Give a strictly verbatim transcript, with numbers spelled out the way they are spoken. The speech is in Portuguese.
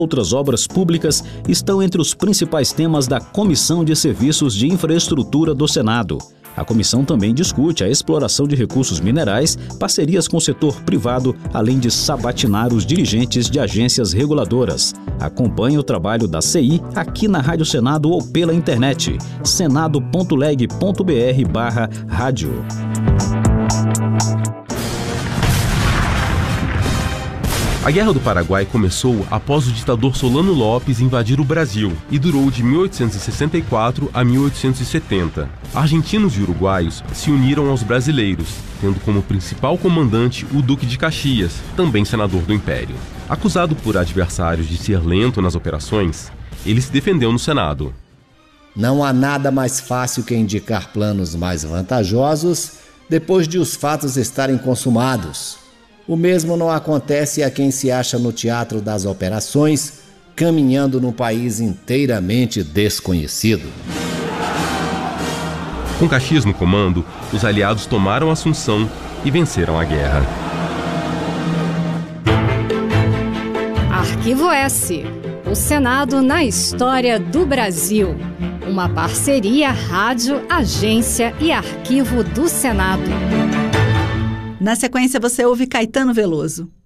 Outras obras públicas estão entre os principais temas da Comissão de Serviços de Infraestrutura do Senado. A comissão também discute a exploração de recursos minerais, parcerias com o setor privado, além de sabatinar os dirigentes de agências reguladoras. Acompanhe o trabalho da C I aqui na Rádio Senado ou pela internet, senado ponto leg ponto br barra rádio. A Guerra do Paraguai começou após o ditador Solano Lopes invadir o Brasil e durou de mil oitocentos e sessenta e quatro a mil oitocentos e setenta. Argentinos e uruguaios se uniram aos brasileiros, tendo como principal comandante o Duque de Caxias, também senador do Império. Acusado por adversários de ser lento nas operações, ele se defendeu no Senado. Não há nada mais fácil que indicar planos mais vantajosos depois de os fatos estarem consumados. O mesmo não acontece a quem se acha no teatro das operações, caminhando num país inteiramente desconhecido. Com Caxias no comando, os aliados tomaram Assunção e venceram a guerra. Arquivo S. O Senado na história do Brasil. Uma parceria Rádio, Agência e Arquivo do Senado. Na sequência, você ouve Caetano Veloso.